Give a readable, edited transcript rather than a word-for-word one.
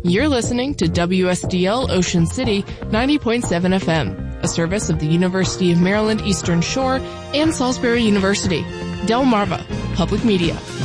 You're listening to WSDL Ocean City 90.7 FM, a service of the University of Maryland Eastern Shore and Salisbury University. Delmarva Public Media.